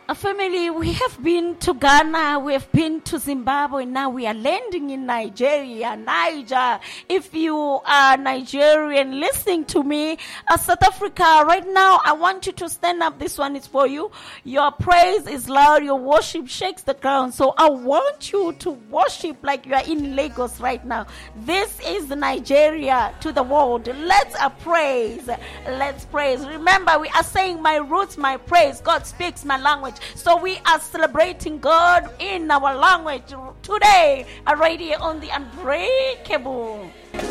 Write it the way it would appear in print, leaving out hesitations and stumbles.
Family, we have been to Ghana, we have been to Zimbabwe, now we are landing in Nigeria, Niger. If you are Nigerian listening to me, South Africa, right now, I want you to stand up. This one is for you. Your praise is loud, your worship shakes the ground. So I want you to worship like you are in Lagos right now. This is Nigeria to the world. Let's praise. Let's praise. Remember, we are saying my roots, my praise. God speaks my language. So we are celebrating God in our language today, right here on the Unbreakable.